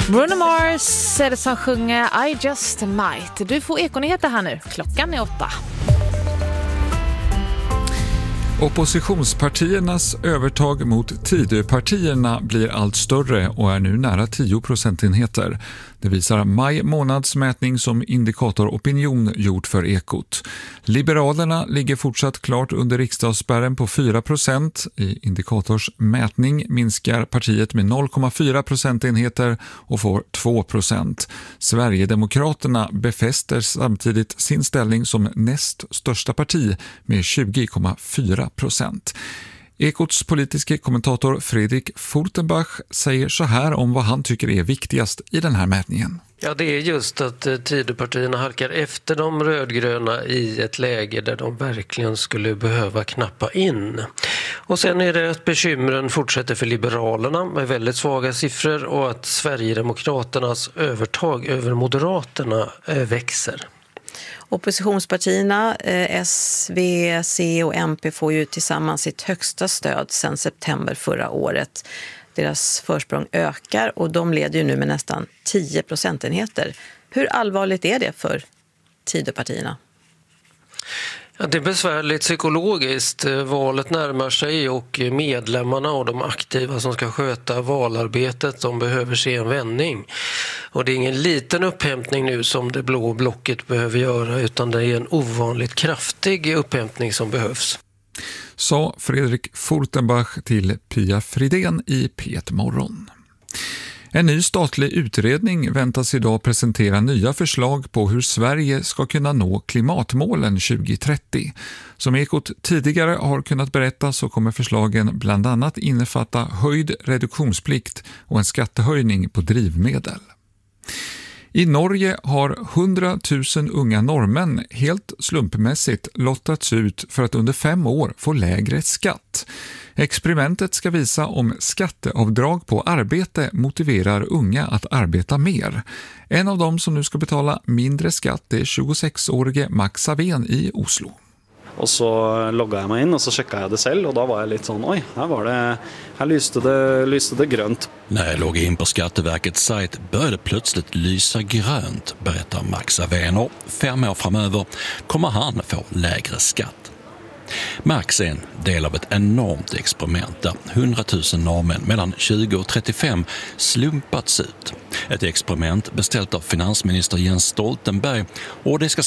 Bruno Mars är det som sjunger I Just Might. Du får Ekonyheter här nu. Klockan är 8. Oppositionspartiernas övertag mot Tidöpartierna blir allt större och är nu nära 10 procentenheter. Det visar maj månads mätning som Indikator Opinion gjort för Ekot. Liberalerna ligger fortsatt klart under riksdagsspärren på 4%. I Indikators mätning minskar partiet med 0,4 procentenheter och får 2%. Sverigedemokraterna befäster samtidigt sin ställning som näst största parti med 20,4%. Ekots politiska kommentator Fredrik Furtenbach säger så här om vad han tycker är viktigast i den här mätningen. Ja, det är just att Tidöpartierna halkar efter de rödgröna i ett läge där de verkligen skulle behöva knappa in. Och sen är det att bekymren fortsätter för Liberalerna med väldigt svaga siffror och att Sverigedemokraternas övertag över Moderaterna växer. Oppositionspartierna S, V, C och MP får ju tillsammans sitt högsta stöd sedan september förra året. Deras försprång ökar och de leder ju nu med nästan 10 procentenheter. Hur allvarligt är det för Tidöpartierna? Ja, det är besvärligt psykologiskt. Valet närmar sig och medlemmarna och de aktiva som ska sköta valarbetet, de behöver se en vändning. Och det är ingen liten upphämtning nu som det blå blocket behöver göra, utan det är en ovanligt kraftig upphämtning som behövs. Sa Fredrik Furtenbach till Pia Fridén i P1 Morgon. En ny statlig utredning väntas idag presentera nya förslag på hur Sverige ska kunna nå klimatmålen 2030. Som Ekot tidigare har kunnat berätta så kommer förslagen bland annat innefatta höjd reduktionsplikt och en skattehöjning på drivmedel. I Norge har 100 000 unga norrmän helt slumpmässigt lottats ut för att under 5 år få lägre skatt. Experimentet ska visa om skatteavdrag på arbete motiverar unga att arbeta mer. En av dem som nu ska betala mindre skatt är 26-årige Max Savén i Oslo. Och så loggade jag mig in och så checkade jag det själv och då var jag lite sån, oj, här lyste det grönt. När jag loggade in på Skatteverkets sajt började plötsligt lysa grönt, berättar Max Savén, och 5 år framöver kommer han få lägre skatt. Max är en del av ett enormt experiment där 100 000 norrmän mellan 20 och 35 slumpats ut. Ett experiment beställt av finansminister Jens Stoltenberg, och det ska